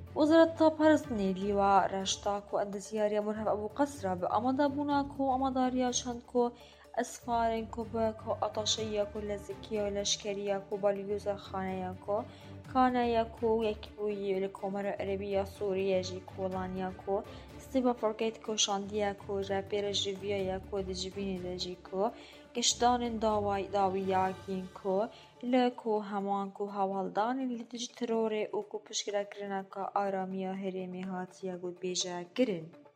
وزارت پرستنی لیوا رشتاک و اندزیاری مرهف ابو قصرة بأمدا بوناكو أمداريا شندكو اسفارنكو باكو أطاشياكو لزكيو لشكرياكو باليوزا خانياكو كانياكو يكبوي لكومر عربية سوريا جيكو لانياكو ستيبا فوركيتكو شاندياكو رابير جيفياكو دجبيني دجيكو گشتان داویاکینکو لکو همانکو هوالدان اللي تجي تروري وكو پشکرا کرنا که آرامیا هرمی هاتیا گود بیجا گرن.